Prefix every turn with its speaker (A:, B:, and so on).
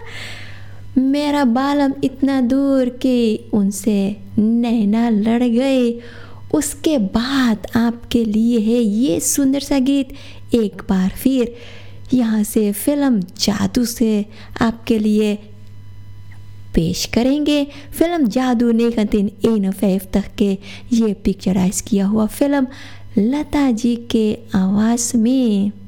A: मेरा बालम इतना दूर कि उनसे नैना लड़ गए। उसके बाद आपके लिए है ये सुंदर सा गीत एक बार फिर यहाँ से फिल्म जादू से आपके लिए पेश करेंगे। फिल्म जादू 1951 के ये पिक्चराइज किया हुआ फिल्म लता जी के आवाज़ में।